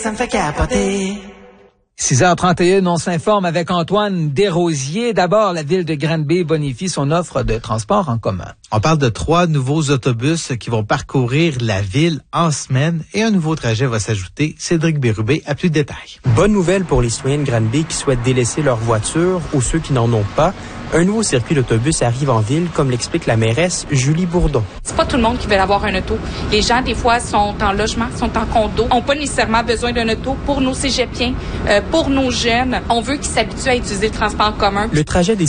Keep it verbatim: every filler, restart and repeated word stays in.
Ça me fait capoter. six heures trente et un, on s'informe avec Antoine Desrosiers. D'abord, la ville de Granby bonifie son offre de transport en commun. On parle de trois nouveaux autobus qui vont parcourir la ville en semaine et un nouveau trajet va s'ajouter. Cédric Bérubé a plus de détails. Bonne nouvelle pour les citoyens de Granby qui souhaitent délaisser leur voiture ou ceux qui n'en ont pas. Un nouveau circuit d'autobus arrive en ville, comme l'explique la mairesse Julie Bourdon. C'est pas tout le monde qui veut avoir un auto. Les gens, des fois, sont en logement, sont en condo, n'ont pas nécessairement besoin d'un auto pour nos cégepiens, euh, pour nos jeunes. On veut qu'ils s'habituent à utiliser le transport en commun. Le trajet des